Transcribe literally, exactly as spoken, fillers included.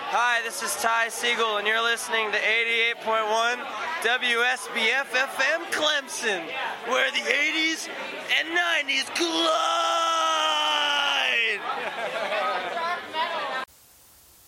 Hi, this is Ty Siegel, and you're listening to eighty-eight point one W S B F F M Clemson, where the eighties and nineties collide.